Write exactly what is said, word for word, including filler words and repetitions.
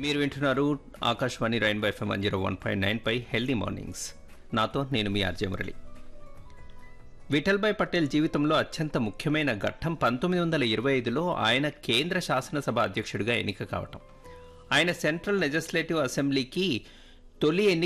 మీరు వింటున్నారు Akashvani rainbow FM one zero one point nine పై healthy mornings. నాతో నేను మీ ఆర్జే మురళి. విఠల్భాయ్ పటేల్ జీవితంలో అత్యంత ముఖ్యమైన ఘట్టం పంతొమ్మిది వందల ఇరవై ఐదులో ఆయన కేంద్ర శాసనసభ అధ్యక్షుడిగా ఎన్నిక కావటం. ఆయన సెంట్రల్ లెజిస్లేటివ్ అసెంబ్లీకి తొలి ఎన్నిక